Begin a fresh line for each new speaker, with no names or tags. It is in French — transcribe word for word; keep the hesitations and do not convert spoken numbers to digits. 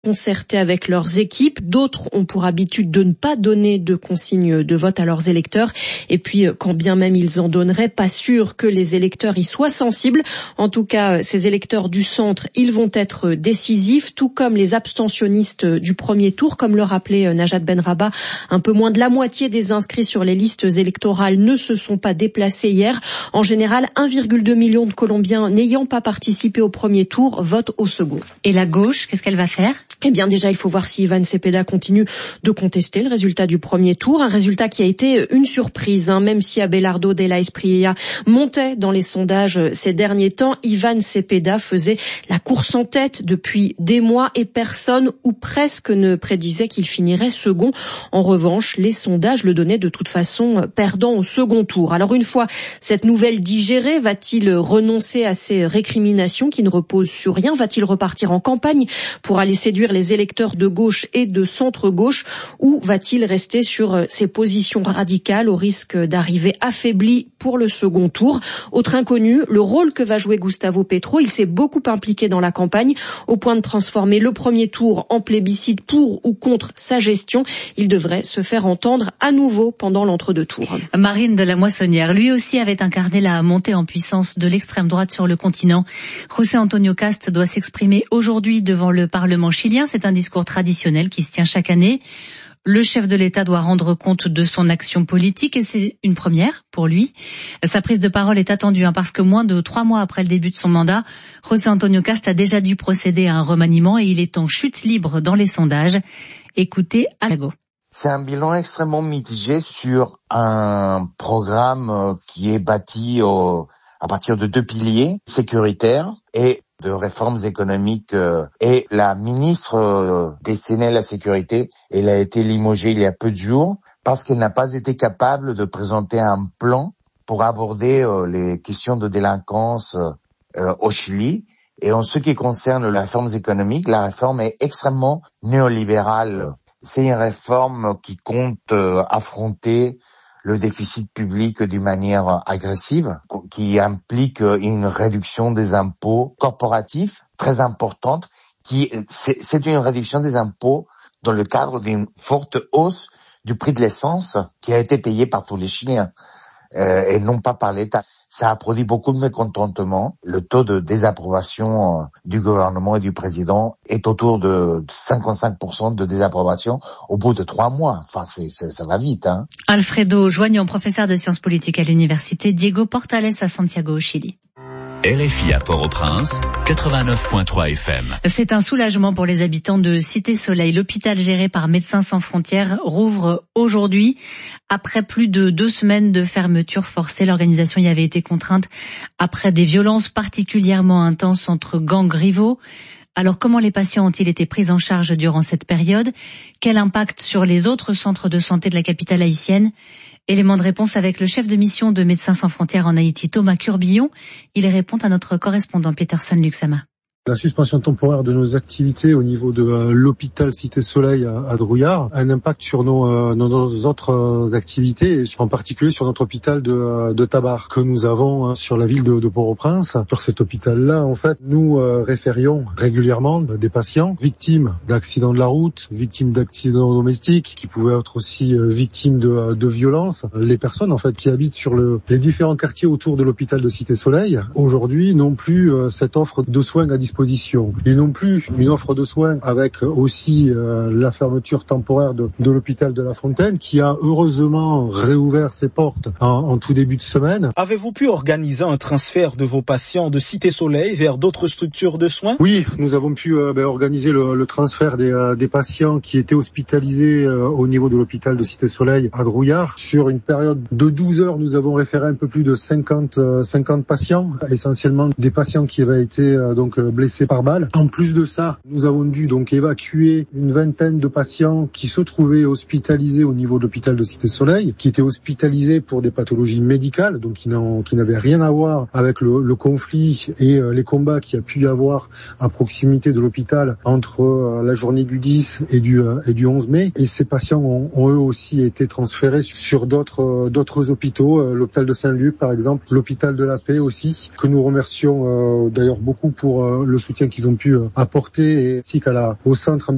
concertés avec leurs équipes. D'autres ont pour habitude de ne pas donner de consignes de vote à leurs électeurs. Et puis, quand bien même ils en donneraient, pas sûr que les électeurs y soient sensibles. En tout cas, ces électeurs du centre, ils vont être décisifs, tout comme les abstentionnistes du premier tour. Comme le rappelait Najat Benrabah, un peu moins de la moitié des inscrits sur les listes électorales ne se sont pas déplacés hier. En général, un virgule deux million de Colombiens n'ayant pas participé au premier tour votent au second.
Et la gauche, qu'est-ce qu'elle va faire ?
Eh bien, déjà, il faut voir si Iván Cepeda continue de contester le résultat du premier tour. Un résultat qui a été une surprise, hein. Même si Abelardo Della Espriella montait dans les sondages ces derniers temps, Iván Cepeda faisait la course en tête depuis des mois et personne ou presque ne prédisait qu'il finirait second. En revanche, les sondages le donnaient de toute façon perdant au second tour. Alors, une fois cette nouvelle digérée, va-t-il renoncer à ses récriminations qui ne reposent sur rien? Va-t-il repartir en campagne pour aller séduire les électeurs de gauche et de centre-gauche, ou va-t-il rester sur ses positions radicales au risque d'arriver affaibli pour le second tour? Autre inconnu, le rôle que va jouer Gustavo Petro. Il s'est beaucoup impliqué dans la campagne au point de transformer le premier tour en plébiscite pour ou contre sa gestion. Il devrait se faire entendre à nouveau pendant l'entre-deux tours.
Marine de la Moissonnière, lui aussi avait incarné la montée en puissance de l'extrême droite sur le continent. José Antonio Cast doit s'exprimer aujourd'hui devant le Parlement chilien. C'est un discours traditionnel qui se tient chaque année. Le chef de l'État doit rendre compte de son action politique et c'est une première pour lui. Sa prise de parole est attendue hein, parce que moins de trois mois après le début de son mandat, José Antonio Cast a déjà dû procéder à un remaniement et il est en chute libre dans les sondages. Écoutez Alago.
C'est un bilan extrêmement mitigé sur un programme qui est bâti au, à partir de deux piliers sécuritaires et de réformes économiques. Et la ministre destinée à la sécurité, elle a été limogée il y a peu de jours parce qu'elle n'a pas été capable de présenter un plan pour aborder les questions de délinquance au Chili. Et en ce qui concerne les réformes économiques, la réforme est extrêmement néolibérale. C'est une réforme qui compte affronter le déficit public d'une manière agressive, qui implique une réduction des impôts corporatifs très importante, qui c'est, c'est une réduction des impôts dans le cadre d'une forte hausse du prix de l'essence qui a été payée par tous les Chiliens euh, et non pas par l'État. Ça a produit beaucoup de mécontentement. Le taux de désapprobation du gouvernement et du président est autour de cinquante-cinq pour cent de désapprobation au bout de trois mois. Enfin, c'est, c'est, ça va vite, hein.
Alfredo Joignan, professeur de sciences politiques à l'université Diego Portales à Santiago, au Chili.
R F I à Port-au-Prince, quatre-vingt-neuf virgule trois F M.
C'est un soulagement pour les habitants de Cité Soleil. L'hôpital géré par Médecins sans frontières rouvre aujourd'hui. Après plus de deux semaines de fermeture forcée, l'organisation y avait été contrainte après des violences particulièrement intenses entre gangs rivaux. Alors comment les patients ont-ils été pris en charge durant cette période? Quel impact sur les autres centres de santé de la capitale haïtienne? Élément de réponse avec le chef de mission de Médecins sans frontières en Haïti, Thomas Curbillon. Il répond à notre correspondant Peterson Luxama.
La suspension temporaire de nos activités au niveau de euh, l'hôpital Cité Soleil à, à Drouillard a un impact sur nos, euh, nos autres euh, activités, et en particulier sur notre hôpital de, euh, de Tabar que nous avons hein, sur la ville de, de Port-au-Prince. Sur cet hôpital-là, en fait, nous euh, référions régulièrement des patients victimes d'accidents de la route, victimes d'accidents domestiques, qui pouvaient être aussi euh, victimes de, de violences. Les personnes en fait qui habitent sur le, les différents quartiers autour de l'hôpital de Cité Soleil, aujourd'hui, n'ont plus euh, cette offre de soins à disposition. Ils n'ont plus une offre de soins avec aussi euh, la fermeture temporaire de, de l'hôpital de La Fontaine qui a heureusement réouvert ses portes en, en tout début de semaine.
Avez-vous pu organiser un transfert de vos patients de Cité Soleil vers d'autres structures de soins?
Oui, nous avons pu euh, ben, organiser le, le transfert des, euh, des patients qui étaient hospitalisés euh, au niveau de l'hôpital de Cité Soleil à Drouillard. Sur une période de douze heures, nous avons référé un peu plus de cinquante, euh, cinquante patients, essentiellement des patients qui avaient été euh, donc blessés blessés par balle. En plus de ça, nous avons dû donc évacuer une vingtaine de patients qui se trouvaient hospitalisés au niveau de l'hôpital de Cité Soleil, qui étaient hospitalisés pour des pathologies médicales, donc qui, n'ont, qui n'avaient rien à voir avec le, le conflit et euh, les combats qu'il y a pu y avoir à proximité de l'hôpital entre euh, la journée du dix et du, euh, et du onze mai. Et ces patients ont, ont eux aussi été transférés sur d'autres, euh, d'autres hôpitaux, euh, l'hôpital de Saint-Luc par exemple, l'hôpital de la Paix aussi, que nous remercions euh, d'ailleurs beaucoup pour euh, le soutien qu'ils ont pu apporter, ainsi qu'à la, au centre